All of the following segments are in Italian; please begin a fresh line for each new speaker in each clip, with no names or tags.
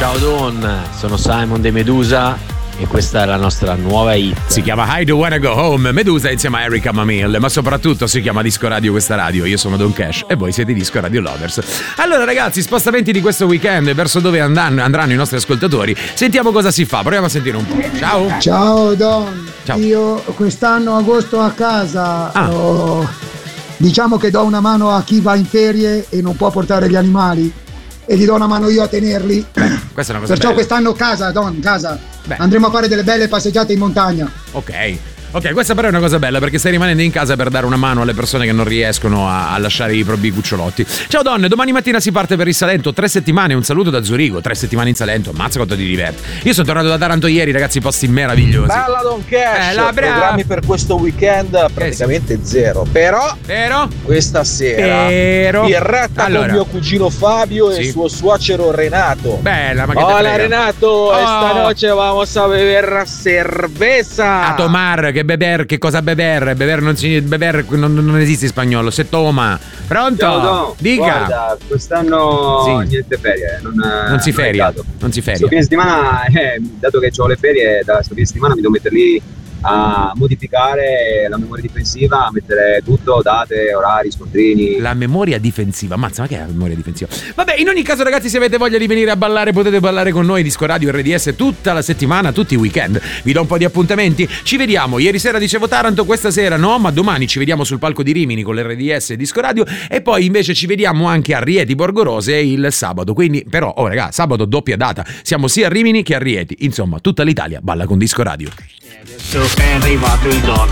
Ciao Don, sono Simon De Medusa e questa è la nostra nuova hit.
Si chiama I Do Wanna Go Home, Medusa insieme a Erika Mamil, ma soprattutto si chiama Disco Radio questa radio. Io sono Don Cash e voi siete Disco Radio Lovers. Allora ragazzi, spostamenti di questo weekend, verso dove andranno i nostri ascoltatori. Sentiamo cosa si fa, proviamo a sentire un po'. Ciao.
Ciao Don.
Ciao.
Io quest'anno agosto a casa diciamo che do una mano a chi va in ferie e non può portare gli animali e gli do una mano io a tenerli.
Questa è una cosa
Perciò
bella.
quest'anno casa, Don, casa.
Beh.
Andremo a fare delle belle passeggiate in montagna.
Ok, questa però è una cosa bella perché stai rimanendo in casa per dare una mano alle persone che non riescono a lasciare i propri cucciolotti. Ciao donne, domani mattina si parte per il Salento, 3 settimane, un saluto da Zurigo, 3 settimane in Salento, ammazza quanto ti diverti. Io sono tornato da Taranto ieri, ragazzi, posti meravigliosi.
Bella Don Cash, programmi per questo weekend praticamente zero, però questa sera birretta con mio cugino Fabio e suo suocero Renato.
Bella, ma che
hola Renato, esta noche vamos a beber cerveza.
A tomar, che cosa beber? Beber non esiste in spagnolo, se toma. Pronto?
Ciao, Don.
Dica.
Guarda, quest'anno niente ferie, non
si feria. Non si feria.
Questo fine settimana, dato che ho le ferie, da questo fine settimana mi devo mettere lì a modificare la memoria difensiva, a mettere tutto, date, orari, scontrini.
La memoria difensiva, mazza, ma che è la memoria difensiva? Vabbè, in ogni caso ragazzi, se avete voglia di venire a ballare potete ballare con noi, Disco Radio RDS tutta la settimana, tutti i weekend. Vi do un po' di appuntamenti, ci vediamo. Ieri sera dicevo Taranto, questa sera no, ma domani ci vediamo sul palco di Rimini con l'RDS e Disco Radio e poi invece ci vediamo anche a Rieti Borgorose il sabato. Quindi però, raga, sabato doppia data, siamo sia a Rimini che a Rieti. Insomma, tutta l'Italia balla con Disco Radio.
Adesso è arrivato il doc,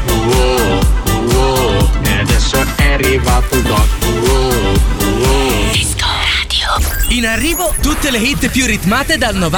e adesso è arrivato il doc,
Disco Radio. In arrivo tutte le hit più ritmate dal 90